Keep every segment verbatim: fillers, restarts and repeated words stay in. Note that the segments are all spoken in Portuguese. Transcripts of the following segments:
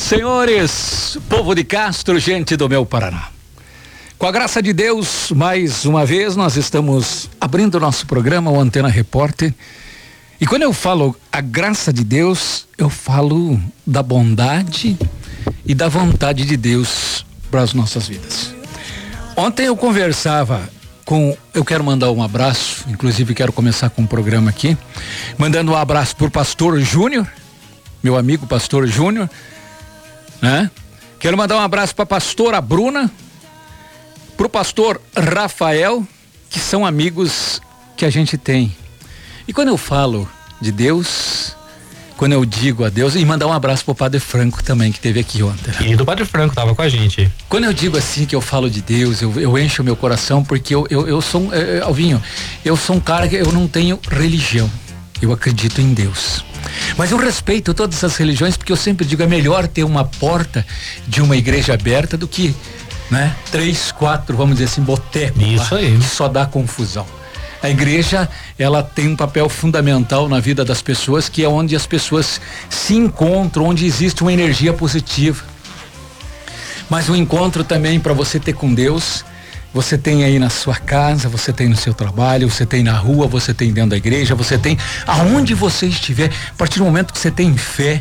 senhores, povo de Castro, gente do meu Paraná. Com a graça de Deus, mais uma vez nós estamos abrindo o nosso programa, o Antena Repórter. E quando eu falo a graça de Deus, eu falo da bondade e da vontade de Deus para as nossas vidas. Ontem eu conversava com, eu quero mandar um abraço, inclusive quero começar com um programa aqui, mandando um abraço pro pastor Júnior, meu amigo pastor Júnior, né? Quero mandar um abraço para a pastora Bruna, pro pastor Rafael, que são amigos que a gente tem. E quando eu falo de Deus, quando eu digo a Deus, e mandar um abraço pro Padre Franco também, que esteve aqui ontem. E do Padre Franco tava com a gente. Quando eu digo assim que eu falo de Deus, eu, eu encho o meu coração, porque eu, eu, eu sou, é, Alvinho, eu sou um cara que eu não tenho religião. Eu acredito em Deus. Mas eu respeito todas as religiões, porque eu sempre digo, é melhor ter uma porta de uma igreja aberta do que, né, três, quatro, vamos dizer assim, boteco. Isso lá, aí. que só dá confusão. A igreja, ela tem um papel fundamental na vida das pessoas, que é onde as pessoas se encontram, onde existe uma energia positiva. Mas o encontro também, para você ter com Deus, você tem aí na sua casa, você tem no seu trabalho, você tem na rua, você tem dentro da igreja, você tem aonde você estiver. A partir do momento que você tem fé,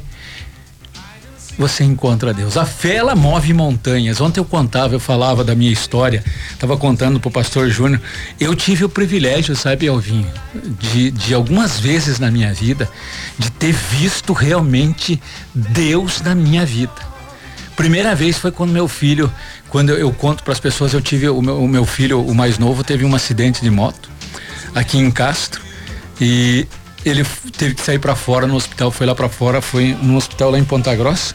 você encontra Deus. A fé, ela move montanhas. Ontem eu contava, eu falava da minha história, estava contando pro pastor Júnior. Eu tive o privilégio, sabe, Alvinho, de, de algumas vezes na minha vida, de ter visto realmente Deus na minha vida. Primeira vez foi quando meu filho, quando eu, eu conto para as pessoas, eu tive o meu, o meu filho, o mais novo, teve um acidente de moto aqui em Castro e ele teve que sair para fora no hospital, foi lá para fora, foi num hospital lá em Ponta Grossa.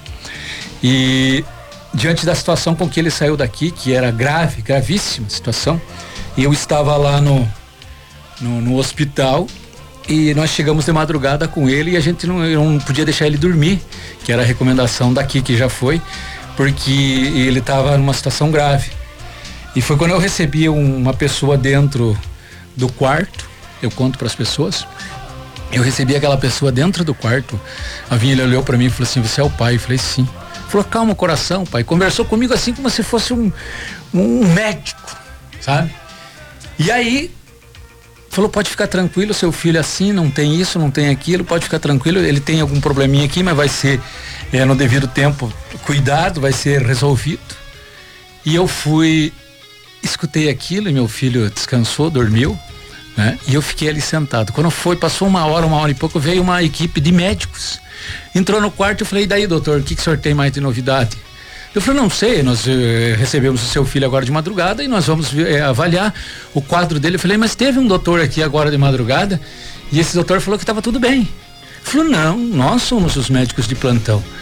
E diante da situação com que ele saiu daqui, que era grave, gravíssima situação, e eu estava lá no, no, no hospital e nós chegamos de madrugada com ele e a gente não, não podia deixar ele dormir, que era a recomendação daqui que já foi, porque ele estava numa situação grave. E foi quando eu recebi uma pessoa dentro do quarto, eu conto para as pessoas, eu recebi aquela pessoa dentro do quarto, a Vinha, ele olhou para mim e falou assim, você é o pai? Eu falei, sim. Falou, calma o coração, pai. Conversou comigo assim como se fosse um, um médico, sabe? E aí, falou, pode ficar tranquilo, seu filho é assim, não tem isso, não tem aquilo, pode ficar tranquilo, ele tem algum probleminha aqui, mas vai ser é, no devido tempo cuidado, vai ser resolvido. E eu fui, escutei aquilo e meu filho descansou, dormiu, né? E eu fiquei ali sentado. Quando foi, passou uma hora, uma hora e pouco, veio uma equipe de médicos. Entrou no quarto, eu falei, e daí, doutor, o que, que o senhor tem mais de novidade? Eu falei, não sei, nós eh, recebemos o seu filho agora de madrugada e nós vamos eh, avaliar o quadro dele. Eu falei, mas teve um doutor aqui agora de madrugada e esse doutor falou que estava tudo bem. Ele falou, não, nós somos os médicos de plantão.